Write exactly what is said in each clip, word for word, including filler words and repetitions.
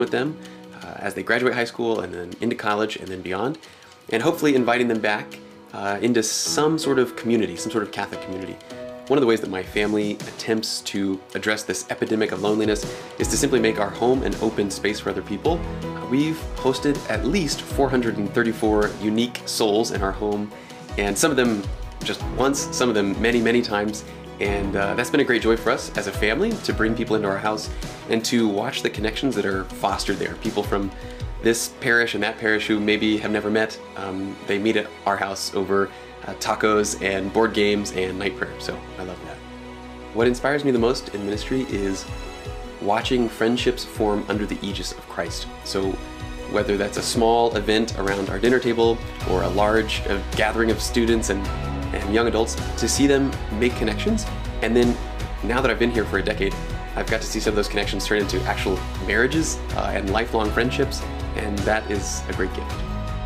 with them uh, as they graduate high school and then into college and then beyond, and hopefully inviting them back uh, into some sort of community, some sort of Catholic community. One of the ways that my family attempts to address this epidemic of loneliness is to simply make our home an open space for other people. Uh, we've hosted at least four hundred thirty-four unique souls in our home, and some of them just once, some of them many, many times. And uh, that's been a great joy for us as a family to bring people into our house and to watch the connections that are fostered there. People from this parish and that parish who maybe have never met, um, they meet at our house over uh, tacos and board games and night prayer. So I love that. What inspires me the most in ministry is watching friendships form under the aegis of Christ. So whether that's a small event around our dinner table or a large uh, gathering of students and, and young adults, to see them make connections. And then now that I've been here for a decade, I've got to see some of those connections turn into actual marriages uh, and lifelong friendships, and that is a great gift.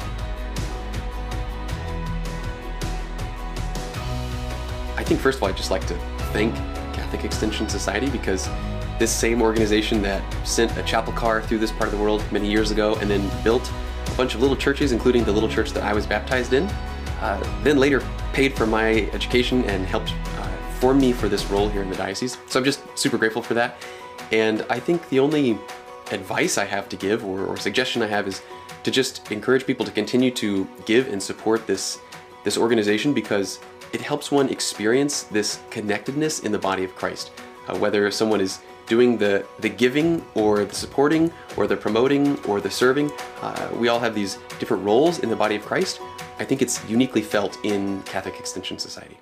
I think first of all, I'd just like to thank Catholic Extension Society, because this same organization that sent a chapel car through this part of the world many years ago and then built a bunch of little churches, including the little church that I was baptized in, uh, then later paid for my education and helped uh, form me for this role here in the diocese. So I'm just super grateful for that. And I think the only advice I have to give or, or suggestion I have is to just encourage people to continue to give and support this, this organization, because it helps one experience this connectedness in the body of Christ. Uh, whether someone is doing the, the giving or the supporting or the promoting or the serving, uh, we all have these different roles in the body of Christ. I think it's uniquely felt in Catholic Extension Society.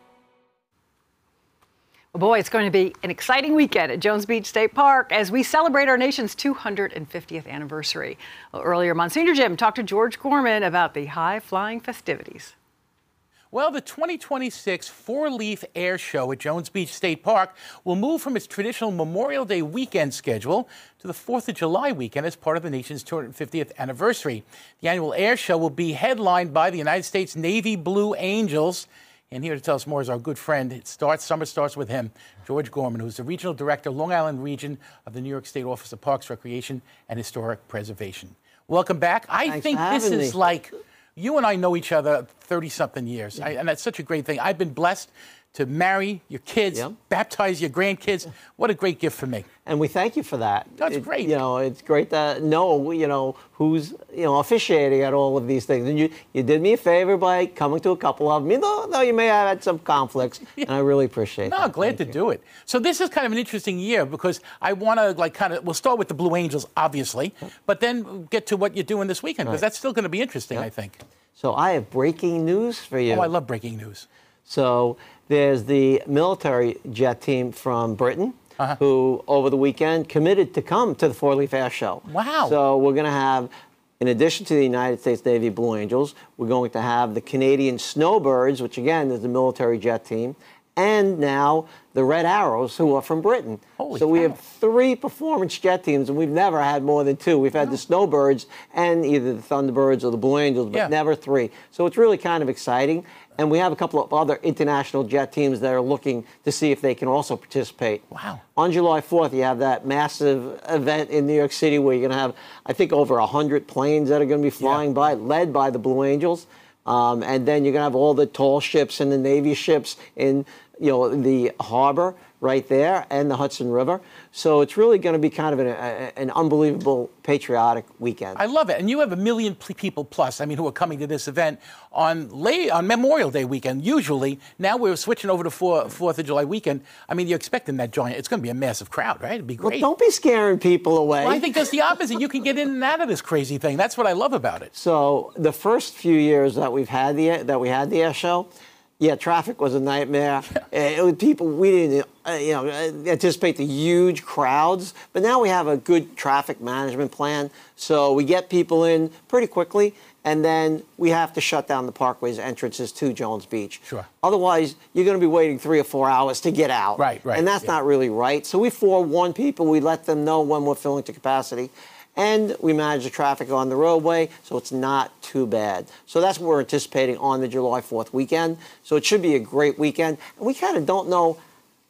Well, boy, it's going to be an exciting weekend at Jones Beach State Park as we celebrate our nation's two hundred fiftieth anniversary. Well, earlier, Monsignor Jim talked to George Gorman about the high-flying festivities. Well, the twenty twenty-six four-leaf air show at Jones Beach State Park will move from its traditional Memorial Day weekend schedule to the fourth of July weekend as part of the nation's two hundred fiftieth anniversary. The annual air show will be headlined by the United States Navy Blue Angels. And here to tell us more is our good friend. It starts, summer starts with him, George Gorman, who's the Regional Director, Long Island Region of the New York State Office of Parks, Recreation, and Historic Preservation. Welcome back. I Thanks think for this having is me. like... You and I know each other thirty-something years, I, and that's such a great thing. I've been blessed to marry your kids, Yep. baptize your grandkids. What a great gift for me. And we thank you for that. That's It- great. You know, it's great to know, you know, who's, you know, officiating at all of these things. And you, you did me a favor by coming to a couple of them, even though, though you may have had some conflicts, and I really appreciate No, that. glad Thank to you. do it. So this is kind of an interesting year because I want to, like, kind of, we'll start with the Blue Angels, obviously, but then get to what you're doing this weekend, because Right. that's still going to be interesting, I think. So I have breaking news for you. Oh, I love breaking news. So there's the military jet team from Britain Uh-huh. who, over the weekend, committed to come to the four-leaf air show. Wow. So we're going to have, in addition to the United States Navy Blue Angels, we're going to have the Canadian Snowbirds, which again is the military jet team, and now the Red Arrows, who are from Britain. Holy so we cow. have three performance jet teams, and we've never had more than two. We've had the Snowbirds and either the Thunderbirds or the Blue Angels, but Yeah. never three. So it's really kind of exciting. And we have a couple of other international jet teams that are looking to see if they can also participate. Wow. On July fourth, you have that massive event in New York City where you're going to have, I think, over one hundred planes that are going to be flying Yeah. by, led by the Blue Angels. Um, and then you're going to have all the tall ships and the Navy ships in, you know, the harbor right there and the Hudson River. So it's really going to be kind of an, a, an unbelievable patriotic weekend. I love it. And you have a million pl- people plus, I mean, who are coming to this event on late, on Memorial Day weekend, usually. Now we're switching over to four, fourth of July weekend. I mean, you're expecting that giant, it's going to be a massive crowd, right? It'd be Well, great. don't be scaring people away. Well, I think that's the opposite. You can get in and out of this crazy thing. That's what I love about it. So the first few years that we've had the that we had the air show, yeah, traffic was a nightmare. Uh, it was people we didn't uh, you know anticipate the huge crowds, but now we have a good traffic management plan. So we get people in pretty quickly, and then we have to shut down the parkway's entrances to Jones Beach. Sure. Otherwise, you're going to be waiting three or four hours to get out. Right, right, And that's yeah. not really right. So we forewarn people. We let them know when we're filling to capacity. And we manage the traffic on the roadway, so it's not too bad. So that's what we're anticipating on the July fourth weekend. So it should be a great weekend. And we kind of don't know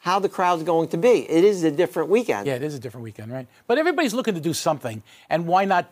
how the crowd's going to be. It is a different weekend. Yeah, it is a different weekend, right? But everybody's looking to do something, and why not